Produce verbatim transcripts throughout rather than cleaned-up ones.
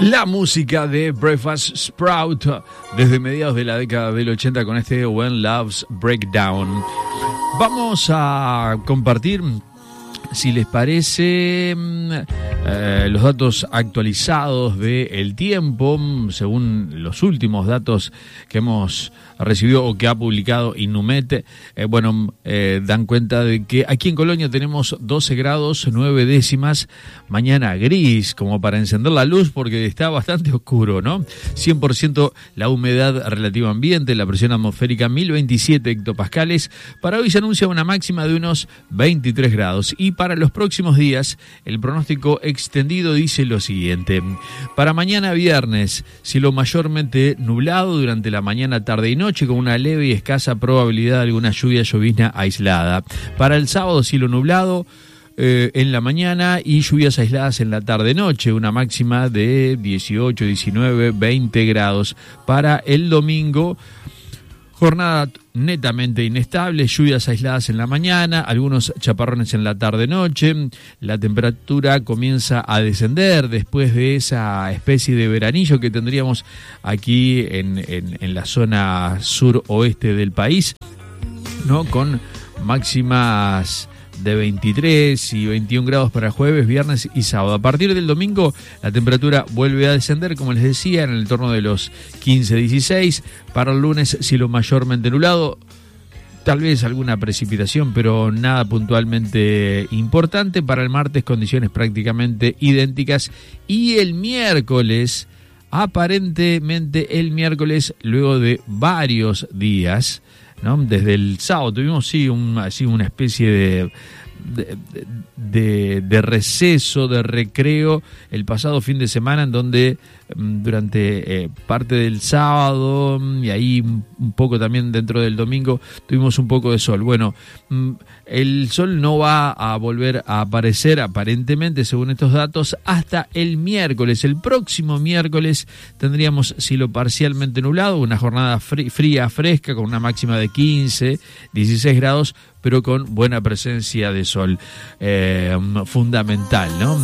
La música de Breakfast Sprout desde mediados de la década del ochenta con este When Love's Breakdown. Vamos a compartir, si les parece, eh, los datos actualizados del tiempo, según los últimos datos que hemos recibido o que ha publicado Innumet. Eh, bueno, eh, dan cuenta de que aquí en Colonia tenemos doce grados, nueve décimas, mañana gris, como para encender la luz porque está bastante oscuro, ¿no? cien por ciento la humedad relativa ambiente, la presión atmosférica mil veintisiete hectopascales. Para hoy se anuncia una máxima de unos veintitrés grados. Y para los próximos días, el pronóstico extendido dice lo siguiente. Para mañana viernes, cielo mayormente nublado durante la mañana, tarde y noche, con una leve y escasa probabilidad de alguna lluvia llovizna aislada. Para el sábado, cielo nublado eh, en la mañana y lluvias aisladas en la tarde-noche, una máxima de dieciocho, diecinueve, veinte grados. Para el domingo, jornada netamente inestable, lluvias aisladas en la mañana, algunos chaparrones en la tarde-noche. La temperatura comienza a descender después de esa especie de veranillo que tendríamos aquí en, en, en la zona suroeste del país, ¿no? Con máximas de veintitrés y veintiún grados para jueves, viernes y sábado. A partir del domingo la temperatura vuelve a descender, como les decía, en el entorno de los quince, dieciséis. Para el lunes, cielo mayormente nublado, tal vez alguna precipitación, pero nada puntualmente importante. Para el martes, condiciones prácticamente idénticas. Y el miércoles, aparentemente el miércoles, luego de varios días, ¿no? Desde el sábado tuvimos sí, un, así una especie de, de, de, de receso, de recreo el pasado fin de semana, en donde durante eh, parte del sábado y ahí un poco también dentro del domingo tuvimos un poco de sol. Bueno, el sol no va a volver a aparecer aparentemente, según estos datos, hasta el miércoles. El próximo miércoles tendríamos cielo parcialmente nublado, una jornada fría, fresca, con una máxima de quince, dieciséis grados, pero con buena presencia de sol. Eh, fundamental, ¿no?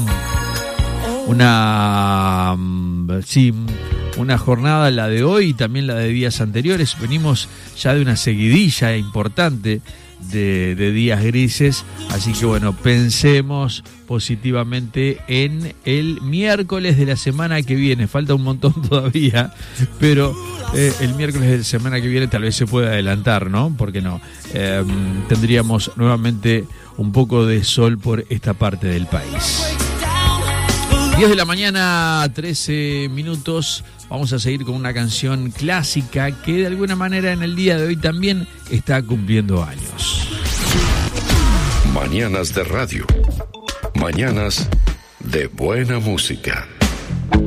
Una, sí, una jornada, la de hoy y también la de días anteriores. Venimos ya de una seguidilla importante de, de días grises, así que bueno, pensemos positivamente en el miércoles de la semana que viene. Falta un montón todavía, pero eh, el miércoles de la semana que viene tal vez se pueda adelantar, ¿no? ¿Por qué no? Eh, tendríamos nuevamente un poco de sol por esta parte del país. diez de la mañana, trece minutos. Vamos a seguir con una canción clásica que de alguna manera en el día de hoy también está cumpliendo años. Mañanas de radio. Mañanas de buena música.